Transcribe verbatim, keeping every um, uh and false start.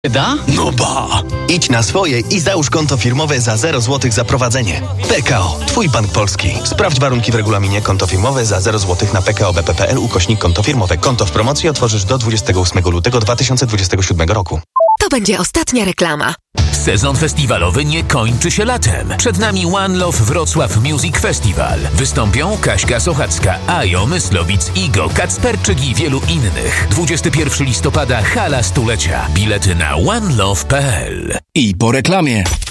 Da? No ba! Idź na swoje i załóż konto firmowe za zero złotych za prowadzenie. P K O. Twój bank polski. Sprawdź warunki w regulaminie. Konto firmowe za zero złotych na pkobp.pl ukośnik konto firmowe. Konto w promocji otworzysz do dwudziestego ósmego lutego dwa tysiące dwudziestego siódmego roku. To będzie ostatnia reklama. Sezon festiwalowy nie kończy się latem. Przed nami One Love Wrocław Music Festival. Wystąpią Kaśka Sochacka, Ajo, Myslowic, Igo, Kacperczyk i wielu innych. dwudziestego pierwszego listopada Hala Stulecia. Bilety na one love kropka p l. I po reklamie.